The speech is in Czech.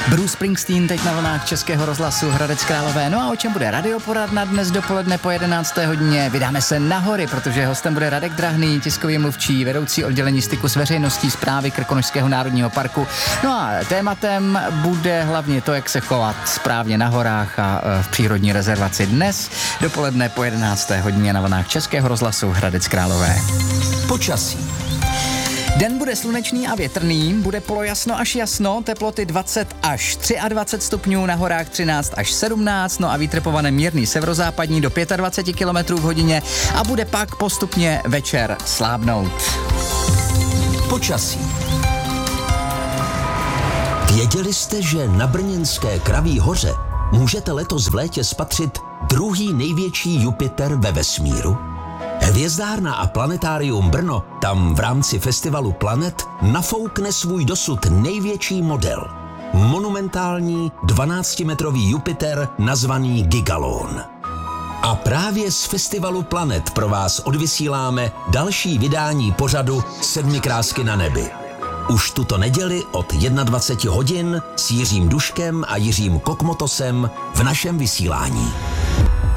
Bruce Springsteen teď na vlnách Českého rozhlasu Hradec Králové. No a o čem bude radioporadna dnes dopoledne po 11. hodině? Vydáme se na hory, protože hostem bude Radek Drahný, tiskový mluvčí, vedoucí oddělení styku s veřejností Správy Krkonošského národního parku. No a tématem bude hlavně to, jak se chovat správně na horách a v přírodní rezervaci dnes dopoledne po 11. hodině na vlnách Českého rozhlasu Hradec Králové. Počasí. Den bude slunečný a větrný, bude polojasno až jasno, teploty 20 až 23 stupňů, na horách 13 až 17, no a vítr povane mírný severozápadní do 25 km v hodině a bude pak postupně večer slábnout. Počasí. Věděli jste, že na brněnské Kraví hoře můžete letos v létě spatřit druhý největší Jupiter ve vesmíru? Hvězdárna a planetárium Brno tam v rámci festivalu Planet nafoukne svůj dosud největší model. Monumentální 12-metrový Jupiter nazvaný Gigalon. A právě z festivalu Planet pro vás odvysíláme další vydání pořadu 7 krásky na nebi. Už tuto neděli od 21 hodin s Jiřím Duškem a Jiřím Kokmotosem v našem vysílání.